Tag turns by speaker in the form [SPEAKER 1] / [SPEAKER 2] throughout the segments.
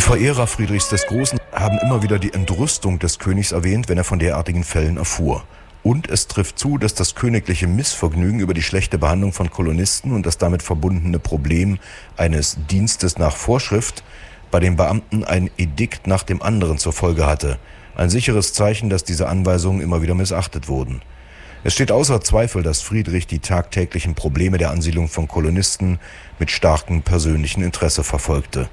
[SPEAKER 1] Die Verehrer Friedrichs des Großen haben immer wieder die Entrüstung des Königs erwähnt, wenn er von derartigen Fällen erfuhr. Und es trifft zu, dass das königliche Missvergnügen über die schlechte Behandlung von Kolonisten und das damit verbundene Problem eines Dienstes nach Vorschrift bei den Beamten ein Edikt nach dem anderen zur Folge hatte. Ein sicheres Zeichen, dass diese Anweisungen immer wieder missachtet wurden. Es steht außer Zweifel, dass Friedrich die tagtäglichen Probleme der Ansiedlung von Kolonisten mit starkem persönlichen Interesse verfolgte.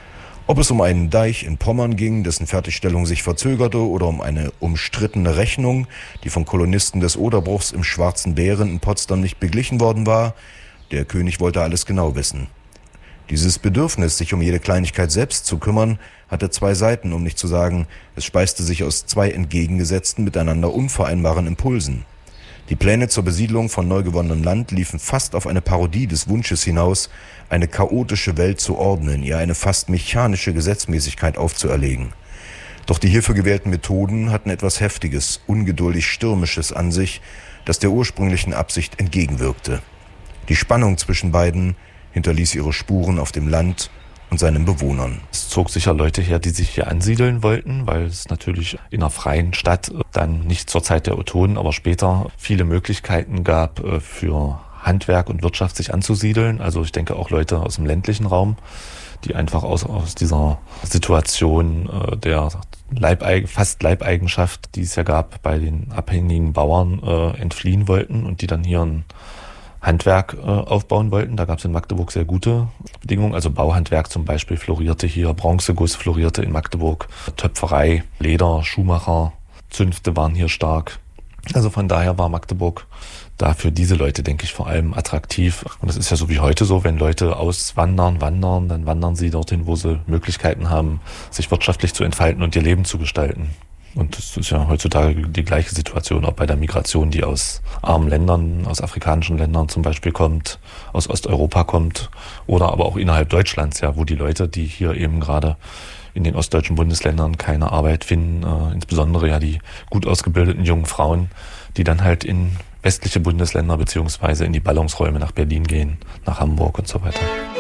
[SPEAKER 1] Ob es um einen Deich in Pommern ging, dessen Fertigstellung sich verzögerte, oder um eine umstrittene Rechnung, die von Kolonisten des Oderbruchs im Schwarzen Bären in Potsdam nicht beglichen worden war, der König wollte alles genau wissen. Dieses Bedürfnis, sich um jede Kleinigkeit selbst zu kümmern, hatte zwei Seiten, um nicht zu sagen, es speiste sich aus zwei entgegengesetzten, miteinander unvereinbaren Impulsen. Die Pläne zur Besiedlung von neu gewonnenem Land liefen fast auf eine Parodie des Wunsches hinaus, eine chaotische Welt zu ordnen, ihr eine fast mechanische Gesetzmäßigkeit aufzuerlegen. Doch die hierfür gewählten Methoden hatten etwas Heftiges, ungeduldig Stürmisches an sich, das der ursprünglichen Absicht entgegenwirkte. Die Spannung zwischen beiden hinterließ ihre Spuren auf dem Land und seinen Bewohnern.
[SPEAKER 2] Es zog sicher Leute her, die sich hier ansiedeln wollten, weil es natürlich in einer freien Stadt dann nicht zur Zeit der Ottonen, aber später viele Möglichkeiten gab für Handwerk und Wirtschaft sich anzusiedeln. Also ich denke auch Leute aus dem ländlichen Raum, die einfach aus dieser Situation der fast Leibeigenschaft, die es ja gab bei den abhängigen Bauern, entfliehen wollten und die dann hier ein Handwerk aufbauen wollten. Da gab es in Magdeburg sehr gute Bedingungen. Also Bauhandwerk zum Beispiel florierte hier, Bronzeguss florierte in Magdeburg, Töpferei, Leder, Schuhmacher, Zünfte waren hier stark. Also von daher war Magdeburg da für diese Leute, denke ich, vor allem attraktiv. Und das ist ja so wie heute so, wenn Leute wandern, dann wandern sie dorthin, wo sie Möglichkeiten haben, sich wirtschaftlich zu entfalten und ihr Leben zu gestalten. Und das ist ja heutzutage die gleiche Situation, auch bei der Migration, die aus armen Ländern, aus afrikanischen Ländern zum Beispiel kommt, aus Osteuropa kommt oder aber auch innerhalb Deutschlands, ja, wo die Leute, die hier eben gerade in den ostdeutschen Bundesländern keine Arbeit finden, insbesondere ja die gut ausgebildeten jungen Frauen, die dann halt in westliche Bundesländer beziehungsweise in die Ballungsräume nach Berlin gehen, nach Hamburg und so weiter.